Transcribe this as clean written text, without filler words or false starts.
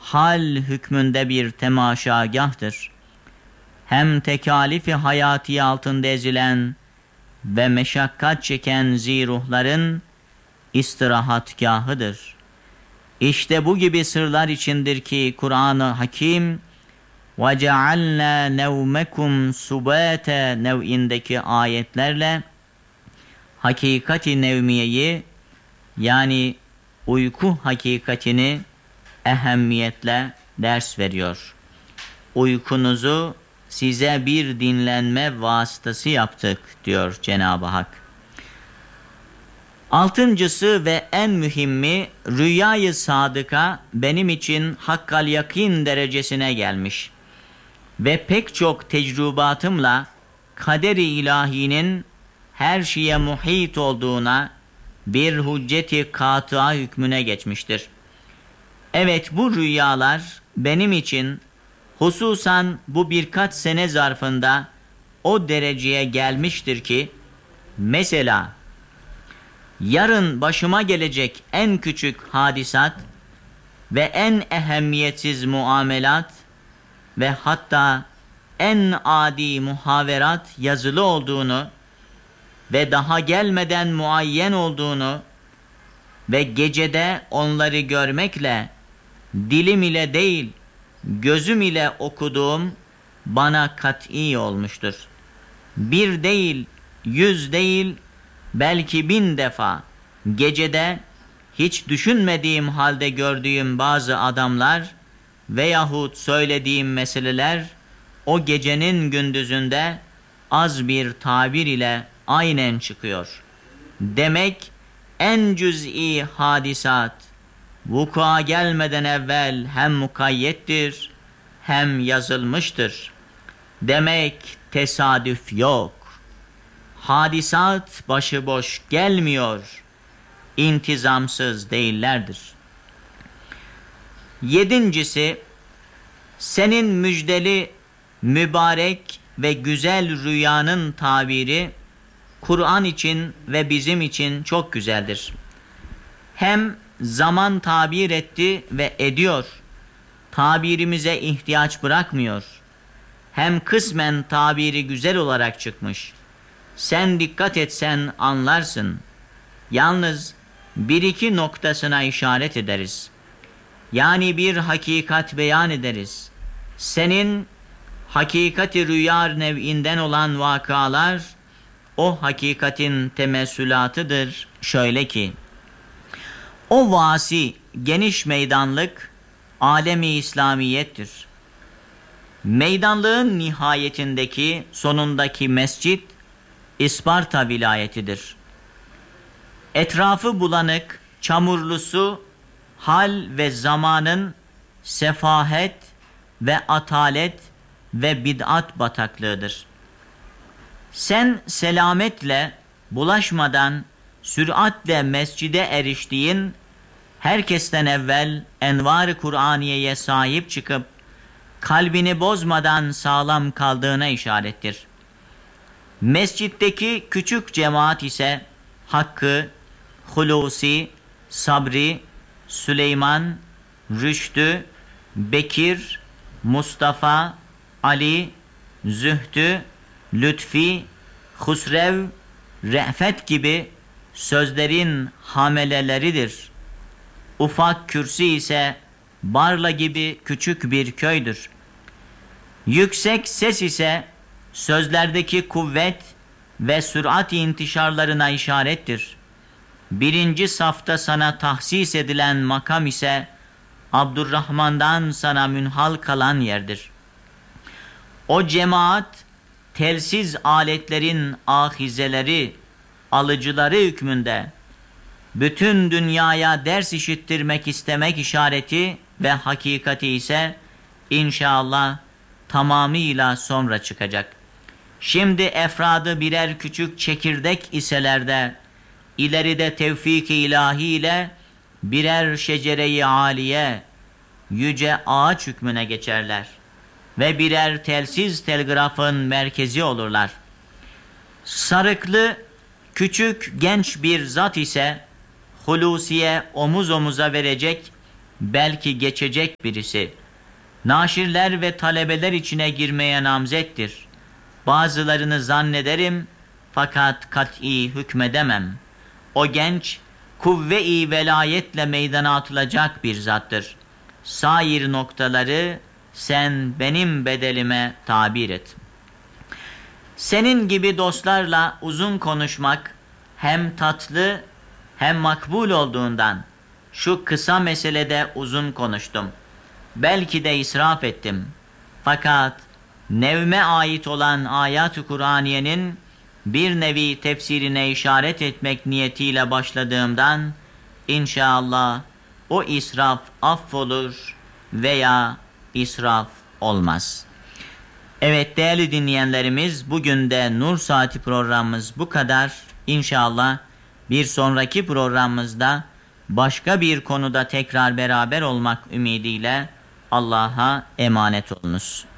hal hükmünde bir temaşagâhtır. Hem tekalifi hayati altında ezilen ve meşakkat çeken ziruhların istirahatgahıdır. İşte bu gibi sırlar içindir ki Kur'an-ı Hakim وَجَعَلْنَا نَوْمَكُمْ سُبَاتًا nev'indeki ayetlerle hakikati nevmiyeyi, yani uyku hakikatini ehemmiyetle ders veriyor. Uykunuzu size bir dinlenme vasıtası yaptık diyor Cenab-ı Hak. Altıncısı ve en mühimmi, rüyayı sadıka benim için hakkal yakin derecesine gelmiş ve pek çok tecrübatımla kader-i ilahinin her şeye muhit olduğuna bir hücceti katıa hükmüne geçmiştir. Evet, bu rüyalar benim için hususan bu birkaç sene zarfında o dereceye gelmiştir ki, mesela yarın başıma gelecek en küçük hadisat ve en ehemmiyetsiz muamelat ve hatta en adi muhaverat yazılı olduğunu ve daha gelmeden muayyen olduğunu ve gecede onları görmekle dilim ile değil gözüm ile okuduğum bana kat'i olmuştur. Bir değil, 100 değil, belki 1000 defa gecede hiç düşünmediğim halde gördüğüm bazı adamlar veyahut söylediğim meseleler o gecenin gündüzünde az bir tabir ile aynen çıkıyor. Demek en cüz'i hadisat vuku'a gelmeden evvel hem mukayyettir hem yazılmıştır. Demek tesadüf yok. Hadisat başıboş gelmiyor. İntizamsız değillerdir. Yedincisi, senin müjdeli, mübarek ve güzel rüyanın tabiri Kur'an için ve bizim için çok güzeldir. Hem zaman tabir etti ve ediyor, tabirimize ihtiyaç bırakmıyor. Hem kısmen tabiri güzel olarak çıkmış. Sen dikkat etsen anlarsın. Yalnız bir iki noktasına işaret ederiz. Yani bir hakikat beyan ederiz. Senin hakikati rüya nev'inden olan vakalar o hakikatin temessülatıdır. Şöyle ki, o vasi, geniş meydanlık alemi İslamiyettir. Meydanlığın nihayetindeki, sonundaki mescit İsparta vilayetidir. Etrafı bulanık, çamurlusu, hal ve zamanın sefahet ve atalet ve bid'at bataklığıdır. Sen selametle, bulaşmadan, süratle mescide eriştiğin, herkesten evvel envar-ı Kur'aniye'ye sahip çıkıp, kalbini bozmadan sağlam kaldığına işarettir. Mescitteki küçük cemaat ise Hakkı, Hulusi, Sabri, Süleyman, Rüştü, Bekir, Mustafa, Ali, Zühtü, Lütfi, Husrev, Re'fet gibi sözlerin hameleleridir. Ufak Kürsi ise Barla gibi küçük bir köydür. Yüksek ses ise sözlerdeki kuvvet ve sürat-i intişarlarına işarettir. Birinci safta sana tahsis edilen makam ise Abdurrahman'dan sana münhal kalan yerdir. O cemaat telsiz aletlerin ahizeleri, alıcıları hükmünde bütün dünyaya ders işittirmek istemek işareti ve hakikati ise inşallah tamamıyla sonra çıkacak. Şimdi efradı birer küçük çekirdek iseler de ileride tevfik-i ilahi ile birer şecere-i âliye, yüce ağaç hükmüne geçerler ve birer telsiz telgrafın merkezi olurlar. Sarıklı, küçük, genç bir zat ise Hulusi'ye omuz omuza verecek belki geçecek birisi. Naşirler ve talebeler içine girmeye namzettir. Bazılarını zannederim fakat kat'i hükmedemem. O genç, kuvve-i velayetle meydana atılacak bir zattır. Sair noktaları sen benim bedelime tabir et. Senin gibi dostlarla uzun konuşmak hem tatlı hem makbul olduğundan şu kısa meselede uzun konuştum. Belki de israf ettim. Fakat nevme ait olan ayat-ı Kur'aniyenin bir nevi tefsirine işaret etmek niyetiyle başladığımdan inşallah o israf affolur veya israf olmaz. Evet değerli dinleyenlerimiz, bugün de Nur Saati programımız bu kadar. İnşallah bir sonraki programımızda başka bir konuda tekrar beraber olmak ümidiyle Allah'a emanet olunuz.